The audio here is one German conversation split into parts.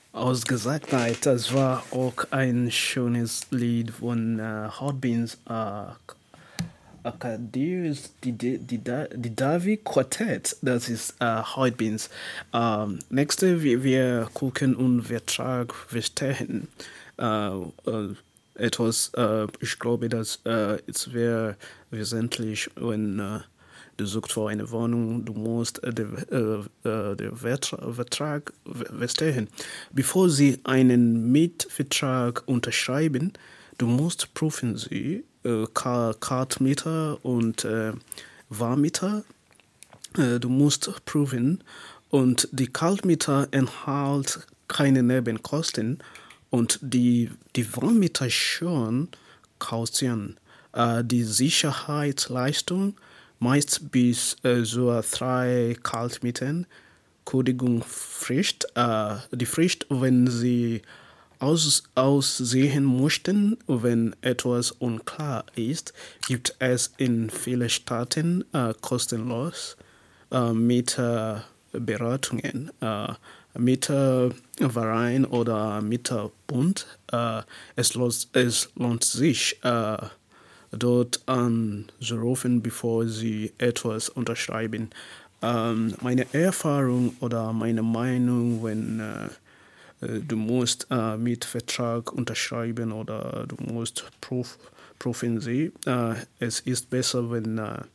Ausgesagtheit, das war auch ein schönes Lied von Hotbeans Akadius, die Davi Quartett, das ist Hotbeans. Nächste, wir gucken und wir tragen, wir stehen. Etwas, ich glaube, dass es wäre wesentlich, wenn du suchst für eine Wohnung, du musst den Vertrag verstehen. Bevor sie einen Mietvertrag unterschreiben, du musst prüfen sie, Kaltmiete und Warmmiete. Du musst prüfen und die Kaltmiete enthält keine Nebenkosten und die Warmmiete schon Kaution. Die Sicherheitsleistung meist bis zu 3 Kaltmieten. Kündigung Frist. Die Frist, wenn Sie aussehen möchten, wenn etwas unklar ist, gibt es in vielen Staaten kostenlos Mieterberatungen, Mieterverein oder Mieterbund. Es lohnt sich, dort anzurufen, bevor Sie etwas unterschreiben. Meine Erfahrung oder meine Meinung, wenn du musst Mietvertrag unterschreiben oder du musst prüfen sie. Es ist besser, wenn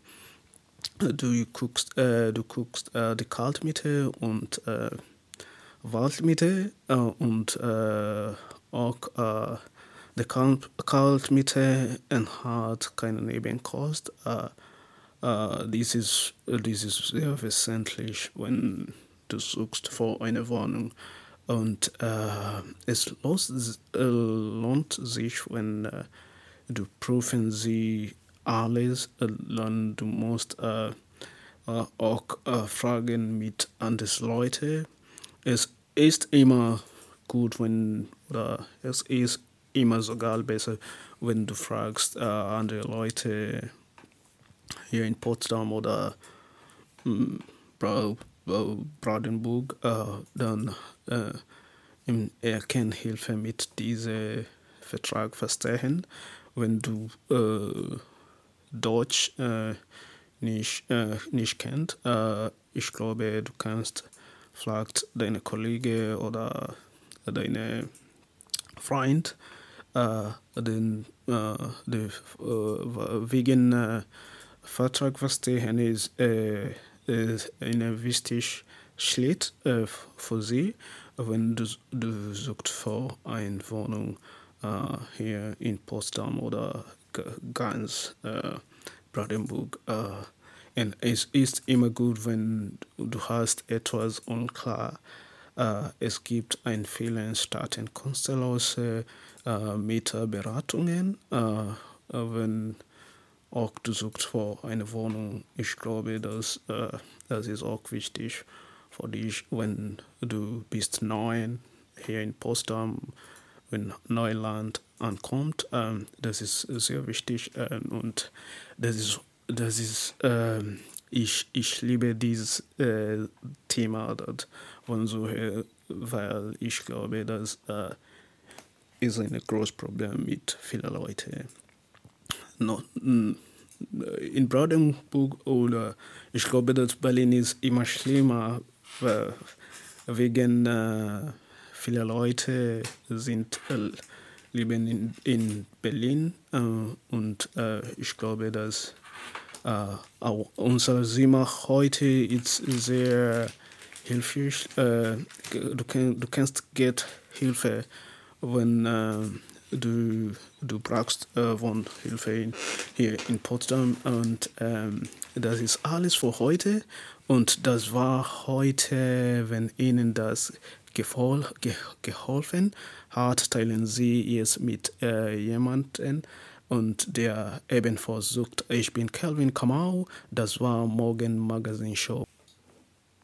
du guckst die Kaltmiete und Waldmiete und auch die Kaltmiete hat keine Nebenkost. Dies ist sehr wesentlich, wenn du suchst für eine Wohnung. Und lohnt sich, wenn du prüfen sie alles, dann du musst auch fragen mit anderen Leuten. Es ist immer gut, wenn, oder es ist immer sogar besser, wenn du fragst andere Leute hier in Potsdam oder Brandenburg, dann er kann Hilfe mit diesem Vertrag verstehen. Wenn du Deutsch nicht kennt, ich glaube, du kannst vielleicht deine Kollege oder deine Freund wegen Vertrag verstehen ist eine wichtig Schritt für sie, wenn du suchst für eine Wohnung hier in Potsdam oder ganz Brandenburg. Und es ist immer gut, wenn du hast etwas unklar. Es gibt in vielen Staaten kostenlose Mieterberatungen, wenn auch du suchst für eine Wohnung. Ich glaube, das ist auch wichtig für dich, wenn du bist neu hier in Potsdam, wenn Neuland ankommt. Das ist sehr wichtig und das ist, das ist ich liebe dieses Thema dort von so her, weil ich glaube, das ist ein großes Problem mit vielen Leuten. No, in Brandenburg oder ich glaube, dass Berlin ist immer schlimmer, wegen viele Leute sind leben in Berlin und ich glaube, dass auch unser Zimmer heute ist sehr hilfreich. Du kannst get Hilfe, wenn du brauchst Wohnhilfe hier in Potsdam. Und das ist alles für heute. Und das war heute, wenn Ihnen das geholfen hat, teilen Sie es mit jemandem und der ebenfalls sucht. Ich bin Kelvin Kamau, das war Morgen Magazine Show.